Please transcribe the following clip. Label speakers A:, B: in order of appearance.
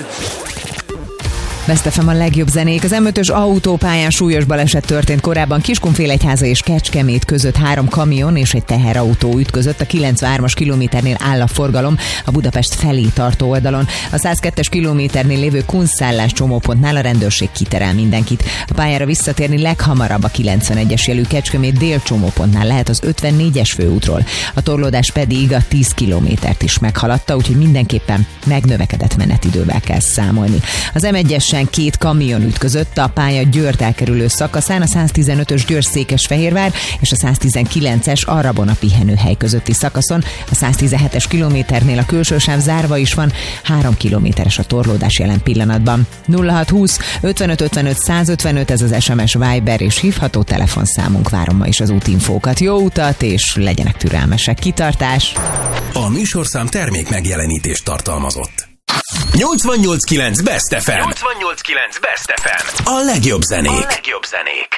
A: Best FM a legjobb zenék. Az M5-ös autópályán súlyos baleset történt korábban. Kiskunfélegyháza és Kecskemét között 3 kamion és egy teherautó ütközött. A 93-as kilométernél áll a forgalom a Budapest felé tartó oldalon. A 102-es kilométernél lévő Kunszszállás csomópontnál a rendőrség kiterel mindenkit. A pályára visszatérni leghamarabb a 91-es jelű Kecskemét dél csomópontnál lehet az 54-es főútról. A torlódás pedig a 10 kilométert is meghaladta, úgyhogy mindenképpen megnövekedett menetidővel kell számolni. Az M1-esen 2 kamion ütközött a pálya Győrt elkerülő szakaszán, a 115-ös Győr-Székesfehérvár és a 119-es Arrabon a pihenőhely közötti szakaszon. A 117-es kilométernél a külső sáv zárva is van, 3 kilométeres a torlódás jelen pillanatban. 0620 55 55 155 ez az SMS, Viber és hívható telefonszámunk. Várom ma is az útinfókat. Jó utat és legyenek türelmesek. Kitartás!
B: A műsorszám termék megjelenítést tartalmazott. 88.9 Best FM. 88.9 Best FM. A legjobb zenék.